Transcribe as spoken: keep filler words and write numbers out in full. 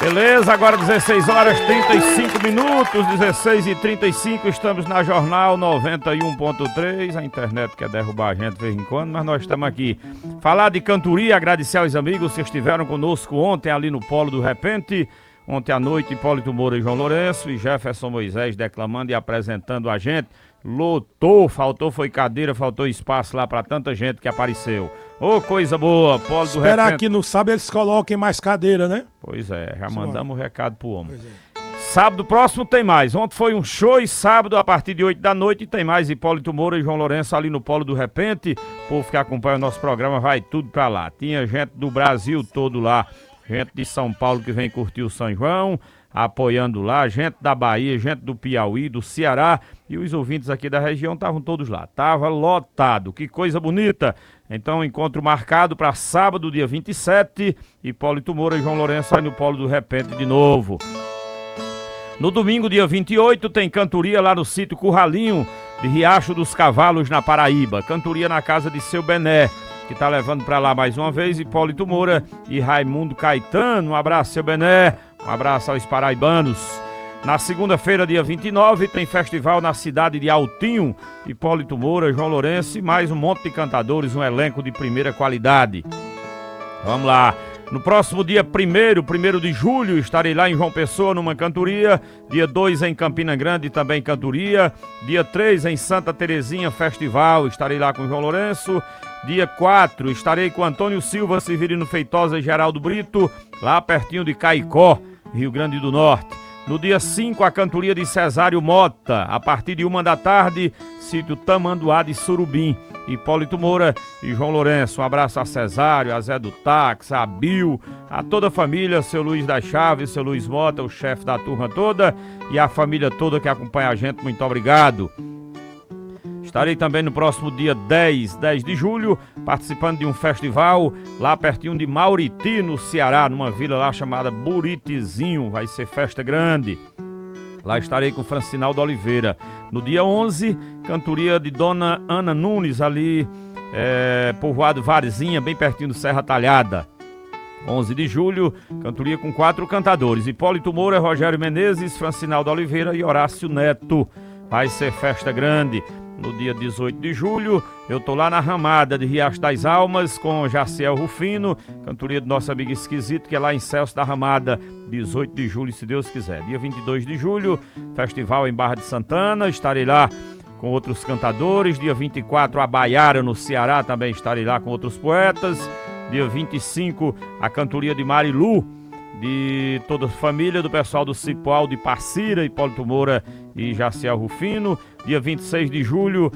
Beleza, agora dezesseis horas e trinta e cinco minutos, dezesseis e trinta e cinco, estamos na Jornal noventa e um ponto três, a internet quer derrubar a gente de vez em quando, mas nós estamos aqui. Falar de cantoria, agradecer aos amigos que estiveram conosco ontem ali no Polo do Repente, ontem à noite, Hipólito Moura e João Lourenço e Jefferson Moisés declamando e apresentando a gente. Lotou, faltou foi cadeira, faltou espaço lá pra tanta gente que apareceu. Ô, oh, coisa boa, Polo do Repente. Esperar que no sábado eles coloquem mais cadeira, né? Pois é, já mandamos o um recado pro homem. É. Sábado próximo tem mais. Ontem foi um show e sábado a partir de oito da noite tem mais Hipólito Moura e João Lourenço ali no Polo do Repente. O povo que acompanha o nosso programa vai tudo pra lá. Tinha gente do Brasil todo lá, gente de São Paulo que vem curtir o São João, apoiando lá, gente da Bahia, gente do Piauí, do Ceará, e os ouvintes aqui da região estavam todos lá. Tava lotado, que coisa bonita. Então, encontro marcado para sábado, dia vinte e sete, Hipólito Moura e João Lourenço aí no Polo do Repente de novo. No domingo, dia vinte e oito, tem cantoria lá no sítio Curralinho, de Riacho dos Cavalos, na Paraíba. Cantoria na casa de Seu Bené, que tá levando para lá mais uma vez Hipólito Moura e Raimundo Caetano. Um abraço, Seu Bené. Um abraço aos paraibanos. Na segunda-feira, dia vinte e nove, tem festival na cidade de Altinho. Hipólito Moura, João Lourenço e mais um monte de cantadores, um elenco de primeira qualidade. Vamos lá. No próximo dia primeiro, primeiro de julho, estarei lá em João Pessoa numa cantoria. Dia dois em Campina Grande, também cantoria. Dia três em Santa Terezinha, festival, estarei lá com João Lourenço. Dia quatro, estarei com Antônio Silva, Severino Feitosa e Geraldo Brito, lá pertinho de Caicó, Rio Grande do Norte. No dia cinco, a cantoria de Cesário Mota, a partir de uma da tarde, sítio Tamanduá de Surubim. Hipólito Moura e João Lourenço. Um abraço a Cesário, a Zé do Táxi, a Bill, a toda a família, seu Luiz das Chaves, seu Luiz Mota, o chefe da turma toda, e a família toda que acompanha a gente, muito obrigado. Estarei também no próximo dia dez, dez de julho, participando de um festival lá pertinho de Mauriti, no Ceará, numa vila lá chamada Buritizinho. Vai ser festa grande. Lá estarei com Francinaldo Oliveira. No dia onze, cantoria de Dona Ana Nunes, ali, é, povoado Varzinha, bem pertinho do Serra Talhada. onze de julho, cantoria com quatro cantadores: Hipólito Moura, Rogério Menezes, Francinaldo Oliveira e Horácio Neto. Vai ser festa grande. No dia dezoito de julho, eu tô lá na Ramada de Riacho das Almas com Jaciel Rufino, cantoria do nosso amigo Esquisito, que é lá em Celso da Ramada, dezoito de julho, se Deus quiser. Dia vinte e dois de julho, festival em Barra de Santana, estarei lá com outros cantadores. Dia vinte e quatro, a Baiara, no Ceará, também estarei lá com outros poetas. Dia vinte e cinco, a cantoria de Marilu, de toda a família, do pessoal do Cipoal de Passira, Hipólito Moura e Jaciel Rufino. Dia vinte e seis de julho,